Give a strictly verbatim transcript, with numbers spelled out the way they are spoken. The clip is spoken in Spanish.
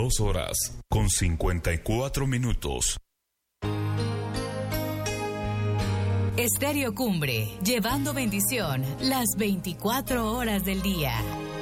Dos horas con cincuenta y cuatro minutos. Estéreo Cumbre, llevando bendición las veinticuatro horas del día.